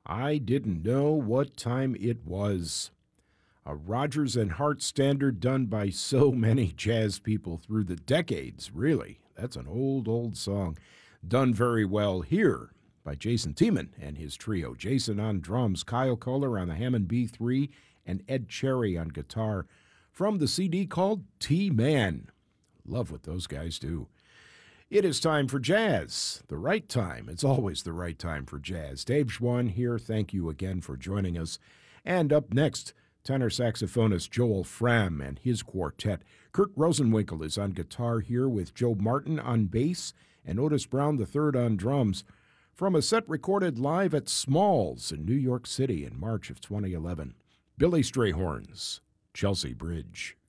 I didn't know what time it was. A Rodgers and Hart standard done by so many jazz people through the decades, really. That's an old, old song. Done very well here by Jason Tiemann and his trio. Jason on drums, Kyle Kohler on the Hammond B3, and Ed Cherry on guitar from the CD called T-Man. Love what those guys do. It is time for jazz. The right time. It's always the right time for jazz. Dave Schwann here. Thank you again for joining us. And up next, tenor saxophonist Joel Frahm and his quartet. Kurt Rosenwinkel is on guitar here with Joe Martin on bass and Otis Brown III on drums from a set recorded live at Smalls in New York City in March of 2011. Billy Strayhorn's Chelsea Bridge.